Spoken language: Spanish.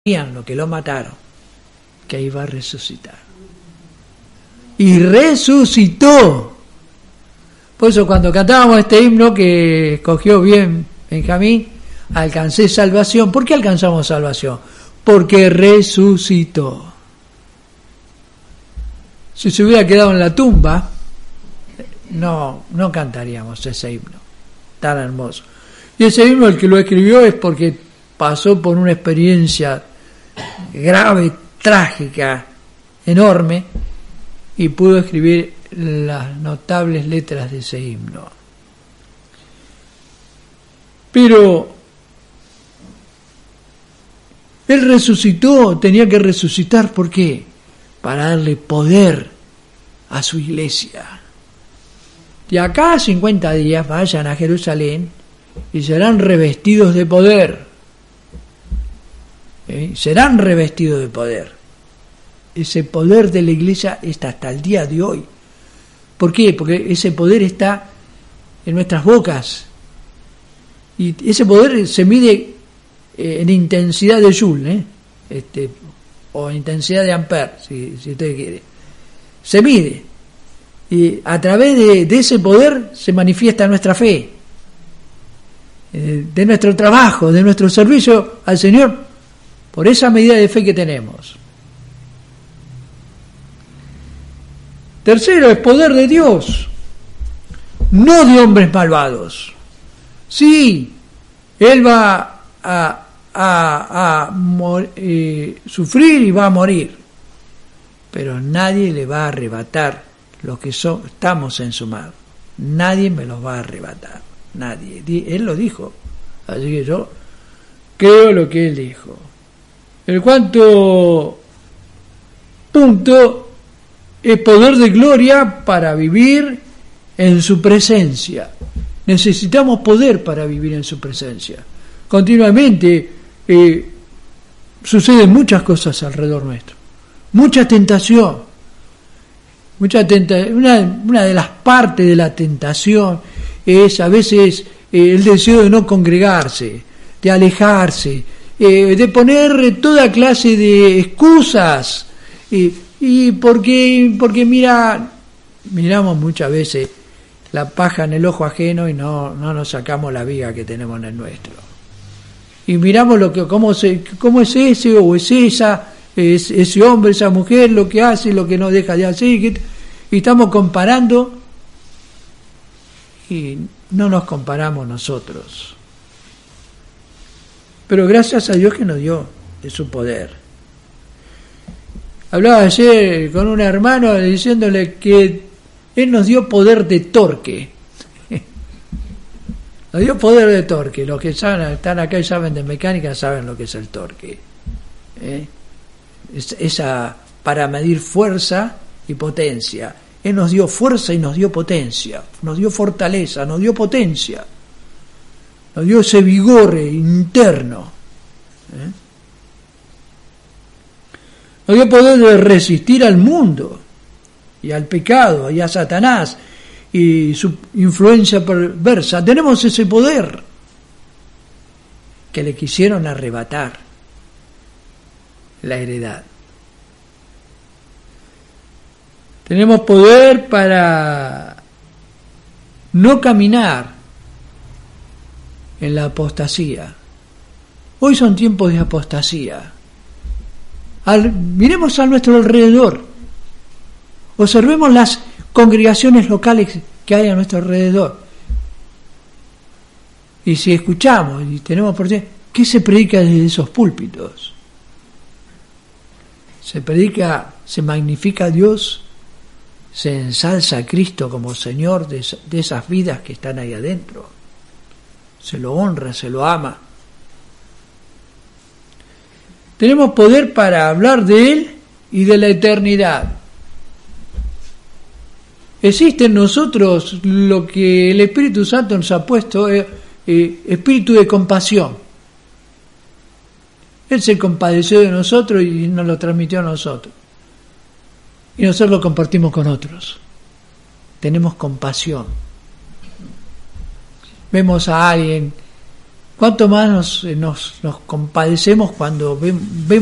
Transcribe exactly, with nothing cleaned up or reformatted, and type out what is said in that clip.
lo que lo mataron, que iba a resucitar. Y resucitó. Por eso cuando cantábamos este himno que escogió bien Benjamín, alcancé salvación. ¿Por qué alcanzamos salvación? Porque resucitó. Si se hubiera quedado en la tumba, no, no cantaríamos ese himno tan hermoso. Y ese himno el que lo escribió es porque pasó por una experiencia grave, trágica, enorme, y pudo escribir las notables letras de ese himno. Pero él resucitó, tenía que resucitar, ¿por qué? Para darle poder a su iglesia. Y acá cincuenta días vayan a Jerusalén y serán revestidos de poder. ¿Eh? Serán revestidos de poder. Ese poder de la iglesia está hasta el día de hoy. ¿Por qué? Porque ese poder está en nuestras bocas. Y ese poder se mide en intensidad de joule, ¿eh? este, o intensidad de ampere, si, si usted quiere. Se mide. Y a través de, de ese poder se manifiesta nuestra fe, eh, de nuestro trabajo, de nuestro servicio al Señor, por esa medida de fe que tenemos. Tercero, es poder de Dios, no de hombres malvados. Sí, Él va a, a, a mor, eh, sufrir y va a morir, pero nadie le va a arrebatar los que son, estamos en su mano. Nadie me los va a arrebatar, nadie. Él lo dijo, así que yo creo lo que Él dijo. El cuarto punto es poder de gloria para vivir en su presencia. Necesitamos poder para vivir en su presencia. Continuamente eh, suceden muchas cosas alrededor nuestro, mucha tentación, mucha tentación. Una, una de las partes de la tentación es a veces eh, el deseo de no congregarse, de alejarse, eh, de poner toda clase de excusas, eh, y porque, porque mira, miramos muchas veces la paja en el ojo ajeno y no, no nos sacamos la viga que tenemos en el nuestro. Y miramos lo que, cómo, se, cómo es ese o es esa, es, ese hombre, esa mujer, lo que hace, lo que no deja de hacer, y estamos comparando y no nos comparamos nosotros. Pero gracias a Dios que nos dio de su poder. Hablaba ayer con un hermano diciéndole que Él nos dio poder de torque. Nos dio poder de torque. Los que saben, están acá y saben de mecánica saben lo que es el torque. ¿Eh? Es, esa para medir fuerza y potencia. Él nos dio fuerza y nos dio potencia. Nos dio fortaleza, nos dio potencia. Nos dio ese vigor interno. ¿Eh? Nos dio poder de resistir al mundo y al pecado y a Satanás y su influencia perversa. Tenemos ese poder que le quisieron arrebatar, la heredad. Tenemos poder para no caminar en la apostasía. Hoy son tiempos de apostasía. Al, miremos a nuestro alrededor, observemos las congregaciones locales que hay a nuestro alrededor, y si escuchamos y tenemos por ¿qué se predica desde esos púlpitos? Se predica, se magnifica a Dios, se ensalza a Cristo como Señor de, de esas vidas que están ahí adentro, se lo honra, se lo ama. Tenemos poder para hablar de Él y de la eternidad. Existe en nosotros lo que el Espíritu Santo nos ha puesto, eh, eh, espíritu de compasión. Él se compadeció de nosotros y nos lo transmitió a nosotros. Y nosotros lo compartimos con otros. Tenemos compasión. Vemos a alguien cuánto más nos, nos, nos compadecemos cuando vemos